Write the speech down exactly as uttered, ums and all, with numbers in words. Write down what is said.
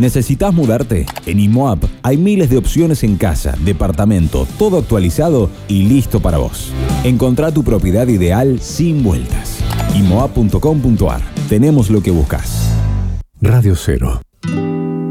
¿Necesitas mudarte? En IMOAP hay miles de opciones en casa, departamento, todo actualizado y listo para vos. Encontrá tu propiedad ideal sin vueltas. imoap punto com punto ar. Tenemos lo que buscas. Radio Cero.